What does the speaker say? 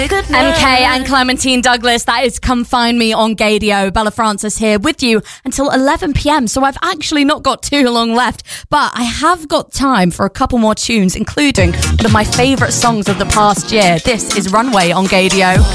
MK and Clementine Douglas, that is Come Find Me on Gaydio. Bella Francis here with you until 11 p.m. So I've actually not got too long left, but I have got time for a couple more tunes, including one of my favourite songs of the past year. This is Runway on Gaydio.